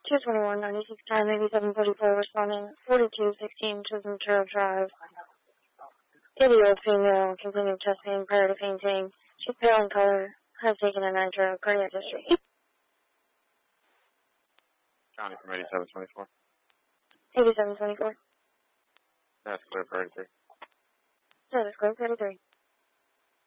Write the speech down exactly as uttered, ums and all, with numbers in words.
two twenty-one, ninety-six ten, eighty-seven forty-four, responding forty-two sixteen, Chisholm Trail Drive. eighty-year-old female, continued chest pain prior to fainting. She's pale in color, has taken a nitro, cardiac history. County from eighty-seven twenty-four. eighty-seven twenty-four. That's clear for eighty-three. That is clear for eighty-three.